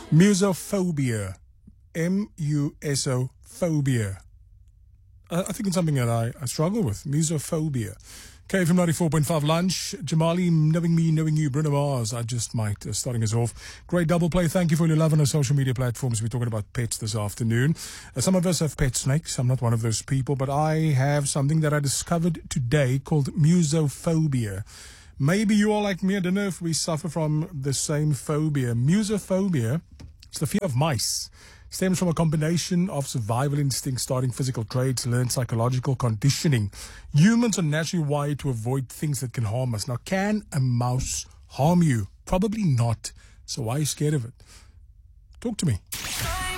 Musophobia. M-U-S-O phobia. I think it's something that I struggle with. Musophobia. KFM 94.5 lunch. Jamali, knowing me, knowing you. Bruno Mars, I just might. Starting us off. Great double play. Thank you for your love on our social media platforms. We're talking about pets this afternoon. Some of us have pet snakes. I'm not one of those people, but I have something that I discovered today called musophobia. Maybe you are like me. I don't know if we suffer from the same phobia. Musophobia, it's the fear of mice. Stems from a combination of survival instincts, starting physical traits, learned psychological conditioning. Humans are naturally wired to avoid things that can harm us. Now, can a mouse harm you? Probably not. So why are you scared of it? Talk to me.